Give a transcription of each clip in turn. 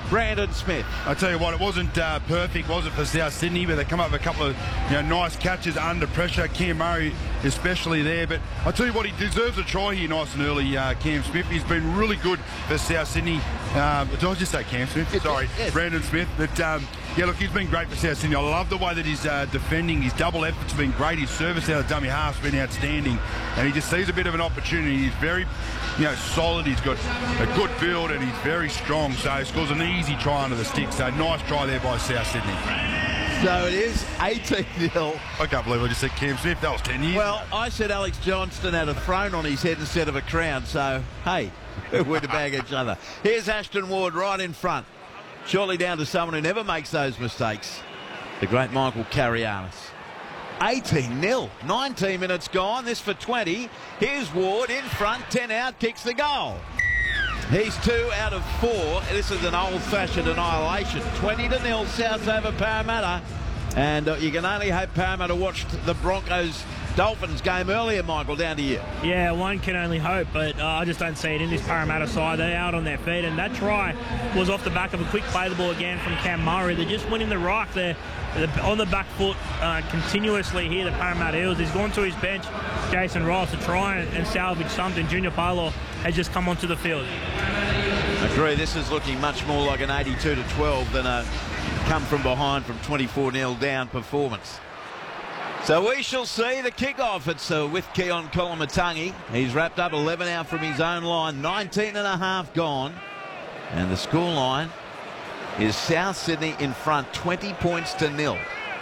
Brandon Smith. I tell you what, it wasn't perfect, was it, for South Sydney, but they come up with a couple of nice catches under pressure. Cam Murray especially there, but I tell you what, he deserves a try here nice and early, Cam Smith. He's been really good for South Sydney. Did I just say Cam Smith? Sorry, yes. Brandon Smith. But yeah, look, he's been great for South Sydney. I love the way that he's defending. His double efforts have been great. His service out of dummy half's been outstanding, and he just sees a bit of an opportunity. He's very solid. He's got a good build, and he's very strong. So he scores an easy try under the stick. So nice try there by South Sydney. So it is 18-0. I can't believe I just said Cam Smith. That was 10 years. Well, I said Alex Johnston had a throne on his head instead of a crown. So, hey, we're to bag each other. Here's Ashton Ward right in front. Surely down to someone who never makes those mistakes. The great Michael Carianis. 18-0. 19 minutes gone. This for 20. Here's Ward in front. 10 out. Kicks the goal. He's 2 out of 4. This is an old-fashioned annihilation. 20-0 South over Parramatta. And you can only hope Parramatta watched the Broncos-Dolphins game earlier, Michael. Down to you. Yeah, one can only hope, but I just don't see it in this Parramatta side. They're out on their feet, and that try was off the back of a quick play the ball again from Cam Murray. They're just winning the rock. They're on the back foot continuously here, the Parramatta Eels. He's gone to his bench, Jason Ross, to try and salvage something. Junior Paulo has just come onto the field. I agree. This is looking much more like an 82-12 than a come from behind from 24-0 down performance. So we shall see the kickoff. It's with Keon Kolomatangi. He's wrapped up 11 out from his own line, 19.5 gone. And the scoreline is South Sydney in front, 20 points to 0.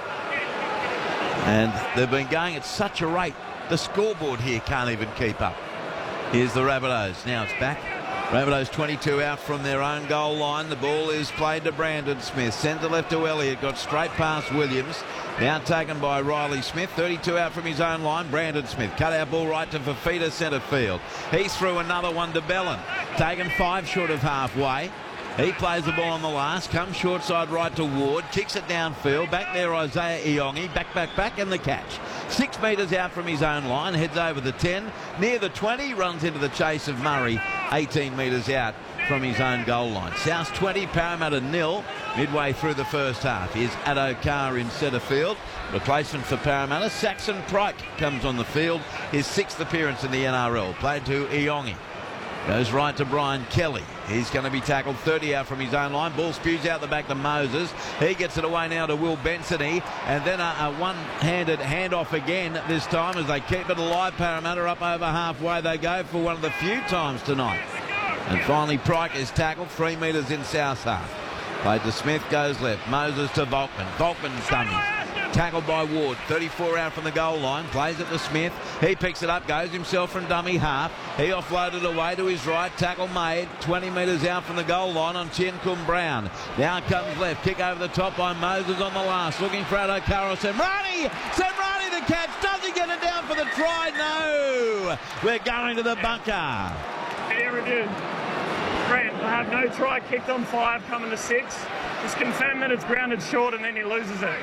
And they've been going at such a rate, the scoreboard here can't even keep up. Here's the Rabbitohs. Now it's back. Rabbitohs 22 out from their own goal line. The ball is played to Brandon Smith. Centre left to Elliott. Got straight past Williams. Now taken by Riley Smith. 32 out from his own line. Brandon Smith. Cut out ball right to Fafita centre field. He's through another one to Bellin. Taken 5 short of halfway. He plays the ball on the last. Comes short side right to Ward. Kicks it downfield. Back there Isaiah Iongi. Back and the catch. 6 metres out from his own line. Heads over the 10. Near the 20. Runs into the chase of Murray. 18 metres out from his own goal line. South 20, Parramatta 0. Midway through the first half. Here's Addo Carr in centre field. Replacement for Parramatta. Saxon Pryke comes on the field. His 6th appearance in the NRL. Played to Iongi. Goes right to Brian Kelly. He's going to be tackled 30 out from his own line. Ball spews out the back to Moses. He gets it away now to Will Bensony. And then a one-handed handoff again this time as they keep it alive. Parramatta up over halfway. They go for one of the few times tonight. And finally Pryke is tackled 3 metres in South half. Played to Smith, goes left. Moses to Volkman. Volkman's dummy. Tackled by Ward. 34 out from the goal line. Plays it to Smith. He picks it up. Goes himself from dummy half. He offloaded away to his right. Tackle made. 20 metres out from the goal line on Tien Kum Brown. Now comes left. Kick over the top by Moses on the last. Looking for Addo Carr. Semrani! Semrani the catch. Does he get it down for the try? No! We're going to the bunker. Video review. Grant, I have no try kicked on 5, coming to 6. Just confirm that it's grounded short and then he loses it.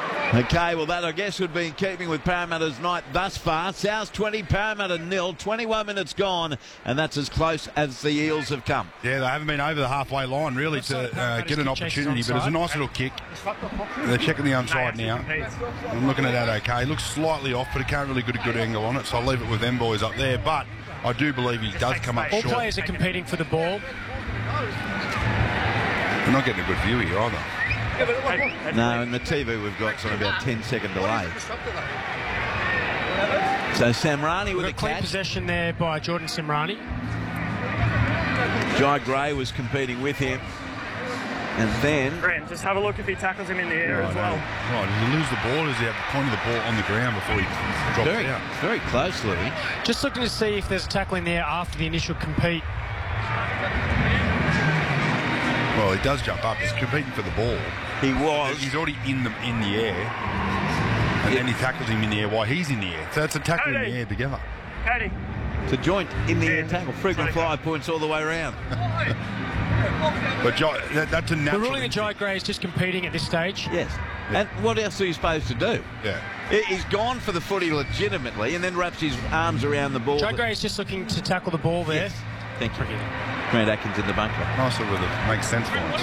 Okay, well that I guess would be in keeping with Parramatta's night thus far. South 20, Parramatta 0, 21 minutes gone, and that's as close as the Eels have come. Yeah, they haven't been over the halfway line really to get an opportunity, but it's a nice little kick. They're checking the onside now. I'm looking at that okay. He looks slightly off, but he can't really get a good angle on it, so I'll leave it with them boys up there. But I do believe he does come up short. All players are competing for the ball. They're not getting a good view here either. No, in the TV we've got some about 10-second delay. So Semrani with a clean catch. Possession there by Jordan Semrani. Jai Gray was competing with him. And then... Grant, just have a look if he tackles him in the air as well. Right, did he lose the ball? Is he pointing the ball on the ground before he drops it out? Very close, Louis. Just looking to see if there's a tackle in there after the initial compete. Well, he does jump up. He's competing for the ball. He was. He's already in the air. And then he tackles him in the air while he's in the air. So it's a tackle in the air together. Cody. It's a joint in the air tackle. Frequent 5 points all the way around. But that's a natural... The ruling that Jai Gray is just competing at this stage. Yes. Yeah. And what else are you supposed to do? Yeah. He's gone for the footy legitimately and then wraps his arms around the ball. Jai Gray is just looking to tackle the ball there. Yes. Thank you. Grant Atkins in the bunker. Nice little, makes sense for him.